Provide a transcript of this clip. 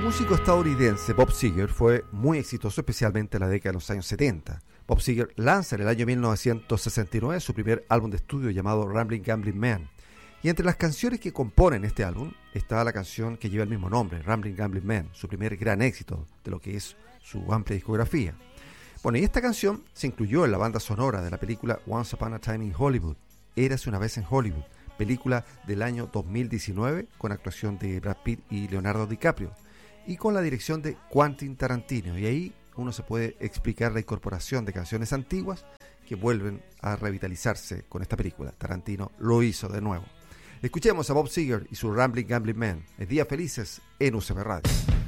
músico estadounidense Bob Seger fue muy exitoso, especialmente en la década de los años 70. Bob Seger lanza en el año 1969 su primer álbum de estudio llamado Ramblin' Gambling Man. Y entre las canciones que componen este álbum está la canción que lleva el mismo nombre, Ramblin' Gambling Man, su primer gran éxito de lo que es su amplia discografía. Bueno, y esta canción se incluyó en la banda sonora de la película Once Upon a Time in Hollywood, Érase una vez en Hollywood, película del año 2019 con actuación de Brad Pitt y Leonardo DiCaprio y con la dirección de Quentin Tarantino, y ahí uno se puede explicar la incorporación de canciones antiguas que vuelven a revitalizarse con esta película. Tarantino lo hizo de nuevo. Escuchemos a Bob Seger y su Ramblin' Gambling Man, en Días Felices en UCB Radio.